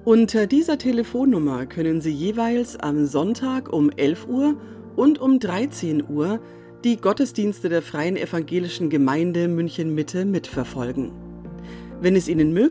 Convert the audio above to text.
Unter dieser Telefonnummer können Sie jeweils am Sonntag um 11 Uhr und um 13 Uhr die Gottesdienste der Freien Evangelischen Gemeinde München-Mitte mitverfolgen. Wenn es Ihnen möglich